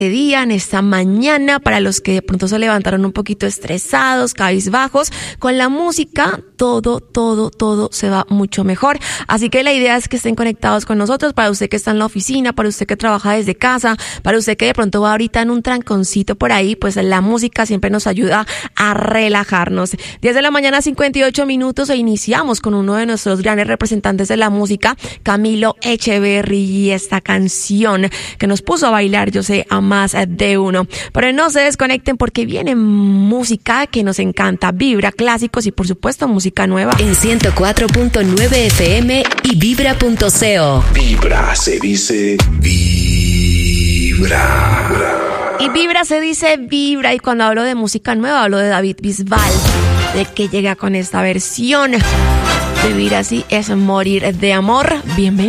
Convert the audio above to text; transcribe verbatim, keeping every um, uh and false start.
día, en esta mañana, para los que de pronto se levantaron un poquito estresados, cabizbajos, con la música todo, todo, todo se va mucho mejor. Así que la idea es que estén conectados con nosotros, para usted que está en la oficina, para usted que trabaja desde casa, para usted que de pronto va ahorita en un tranconcito por ahí, pues la música siempre nos ayuda a relajarnos. diez de la mañana, cincuenta y ocho minutos, e iniciamos con uno de nuestros grandes representantes de la música, Camilo Echeverry, y esta canción que nos puso a bailar, yo sé, a más de uno. Pero no se desconecten porque viene música que nos encanta, Vibra, clásicos y por supuesto música nueva. En ciento cuatro punto nueve F M y vibra punto co. Vibra se dice vibra. Y Vibra se dice vibra, y cuando hablo de música nueva hablo de David Bisbal, de que llega con esta versión. Vivir así es morir de amor. Bienvenido.